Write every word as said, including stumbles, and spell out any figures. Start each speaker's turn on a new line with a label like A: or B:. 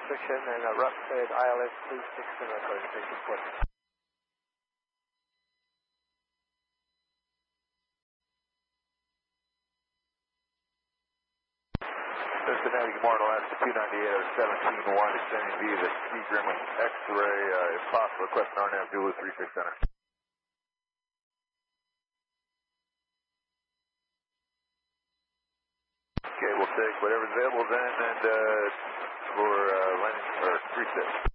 A: restriction and a rough said I L S three six in record. Station port.
B: Cincinnati, good morning, Alaska two ninety-eight out of seventeen one, extending via the Ski Gremlin X-ray, uh, if possible, request an R NAV Zulu three six center. Okay, we'll take whatever's available then, and uh, for uh, landing, or three six.